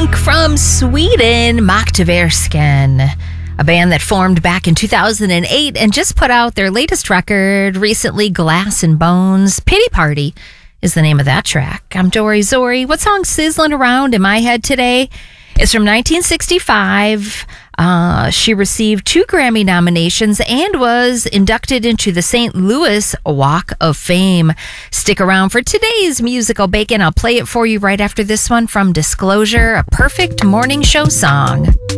punk from Sweden, Maktaversken, a band that formed back in 2008 and just put out their latest record recently, Glass and Bones. Pity Party is the name of that track. I'm Dory Zori. What song's sizzling around in my head today? It's from 1965. She received 2 Grammy nominations and was inducted into the St. Louis Walk of Fame. Stick around for today's musical bacon. I'll play it for you right after this one from Disclosure, a perfect morning show song.